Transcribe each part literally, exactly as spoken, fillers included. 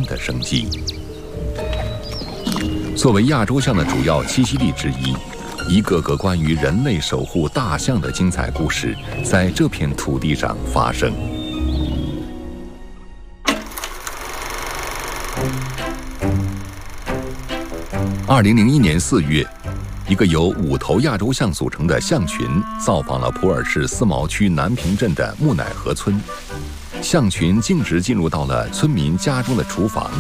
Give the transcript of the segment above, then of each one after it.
的生机。作为亚洲象的主要栖息地之一，一个个关于人类守护大象的精彩故事在这片土地上发生。二零零一年四月，一个由五头亚洲象组成的象群造访了普洱市思茅区南平镇的木乃河村。象群径直进入到了村民家中的厨房。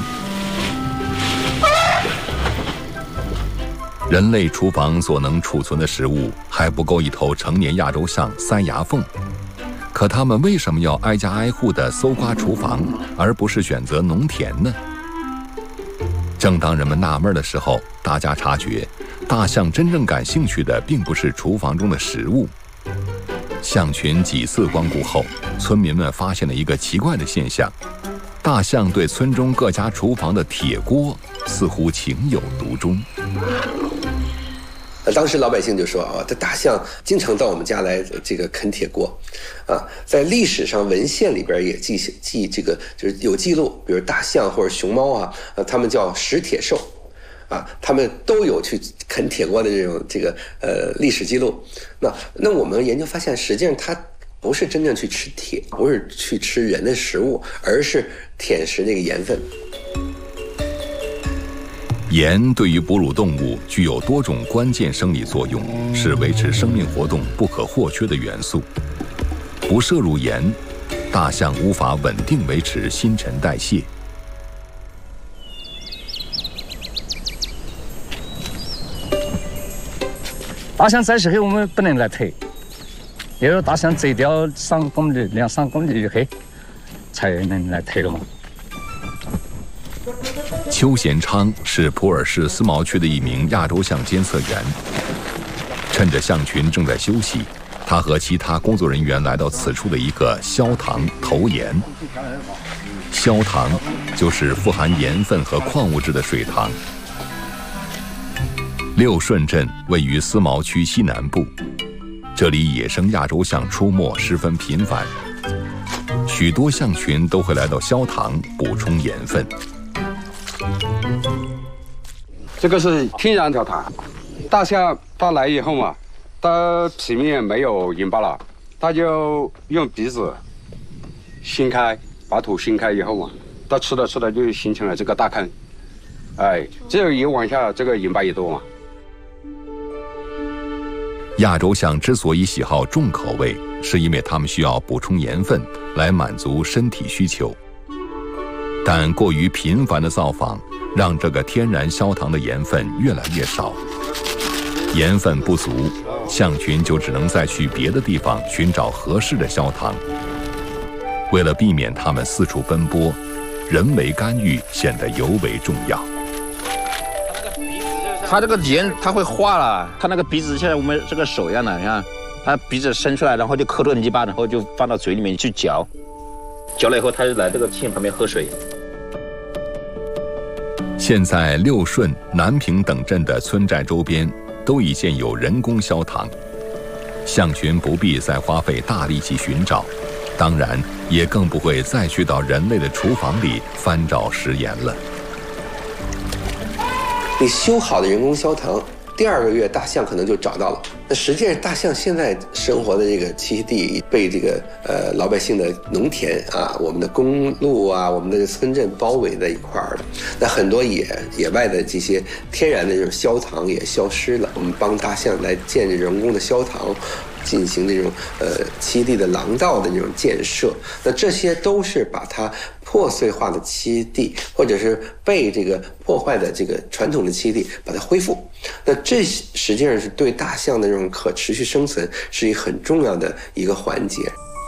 人类厨房所能储存的食物还不够一头成年亚洲象塞牙缝，可他们为什么要挨家挨户地搜刮厨房，而不是选择农田呢？正当人们纳闷的时候，大家察觉，大象真正感兴趣的并不是厨房中的食物。象群几次光顾后，村民们发现了一个奇怪的现象：大象对村中各家厨房的铁锅似乎情有独钟。 当时老百姓就说啊，这大象经常到我们家来这个啃铁锅，啊，在历史上文献里边也记记这个就是有记录，比如大象或者熊猫啊，啊，他们叫食铁兽，啊，他们都有去啃铁锅的这种这个呃历史记录。那那我们研究发现，实际上它不是真正去吃铁，不是去吃人的食物，而是舔食这个盐分。 盐对于哺乳动物具有多种关键生理作用，是维持生命活动不可或缺的元素。不摄入盐，大象无法稳定维持新陈代谢。 大象在时候我们不能来推，要是大象走掉三公里、两三公里以后，才能来推了嘛。 邱贤昌是普洱市思茅区的一名亚洲象监测员。趁着象群正在休息，他和其他工作人员来到此处的一个消塘投盐。消塘就是富含盐分和矿物质的水塘。六顺镇位于思茅区西南部，这里野生亚洲象出没十分频繁，许多象群都会来到消塘补充盐分。 这个是天然条塘，大象它来以后嘛，它皮面没有盐巴了，它就用鼻子掀开，把土掀开以后嘛，它吃的吃的就形成了这个大坑，哎，只有盐往下，这个盐巴也多嘛。 亚洲象之所以喜好重口味，是因为它们需要补充盐分来满足身体需求。但过于频繁的造访，让这个天然消塘的盐分越来越少，盐分不足，象群就只能再去别的地方寻找合适的消塘。为了避免它们四处奔波，人为干预显得尤为重要。 它这个盐它会化了，它那个鼻子像我们这个手一样的，你看，它鼻子伸出来，然后就抠着泥巴，然后就放到嘴里面去嚼，嚼了以后，它就来这个线旁边喝水。 现在六顺、南平等镇的村寨周边都已建有人工消塘，象群不必再花费大力气寻找，当然也更不会再去到人类的厨房里翻找食盐了。 你修好的人工消塘，第二个月大象可能就找到了。那实际上，大象现在生活的这个栖息地被这个呃老百姓的农田啊、我们的公路啊、我们的村镇包围在一块儿了。那很多野野外的这些天然的这种消塘也消失了。我们帮大象来建人工的消塘，进行这种呃栖地的廊道的这种建设。那这些都是把它破碎化的栖地，或者是被这个破坏的这个传统的栖地，把它恢复。那这实际上是对大象的这种可持续生存是一个很重要的一个环节。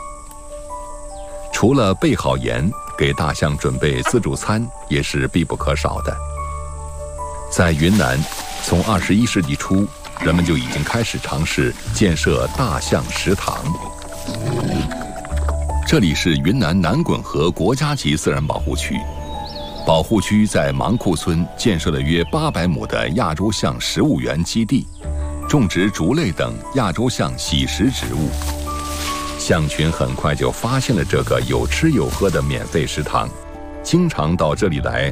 除了备好盐，给大象准备自助餐也是必不可少的。在云南，从二十一世纪初，人们就已经开始尝试建设大象食堂。这里是云南南滚河国家级自然保护区，保护区在芒库村建设了约八百亩的亚洲象食物园基地，种植竹类等亚洲象喜食植物。象群很快就发现了这个有吃有喝的免费食堂，经常到这里来